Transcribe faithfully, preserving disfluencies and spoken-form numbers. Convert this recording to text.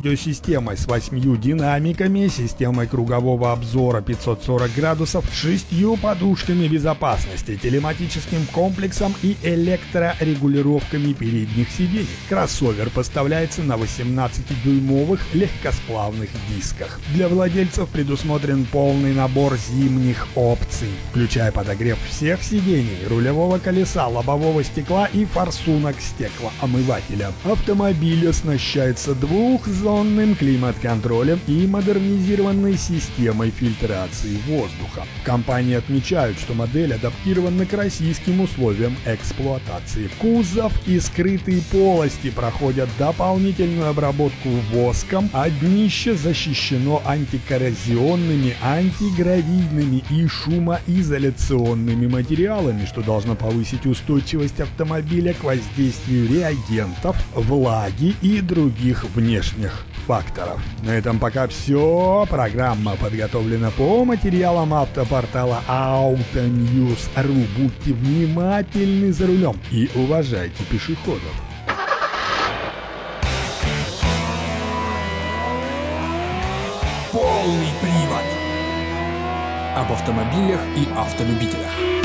аудиосистемой с восьмью динамиками, системой кругового обзора пятьсот сорок градусов, шестью подушками безопасности, телематическим комплексом и электрорегулировками передних сидений. Кроссовер поставляется на восемнадцатидюймовых легкосплавных дисках. Для владельцев предусмотрен полный набор зимних опций, включая подогрев всех сидений, рулевого колеса, лобового стекла и форсунок стеклоомывателя. Автомобиль оснащается двухзонным климат-контролем и модернизированной системой фильтрации воздуха. В компании отмечают, что модель адаптирована к российским условиям эксплуатации. Кузов и скрытые полости проходят дополнительную обработку воском, а днище защищено антикоррозионными, антигравийными и шумоизоляционными материалами, что должно повысить устойчивость автомобиля к воздействию реагентов, влаги и других внешних факторов. На этом пока все. Программа подготовлена по материалам автопортала Autonews точка ру. Будьте внимательны за рулем и уважайте пешеходов. Полный привод. Об автомобилях и автолюбителях.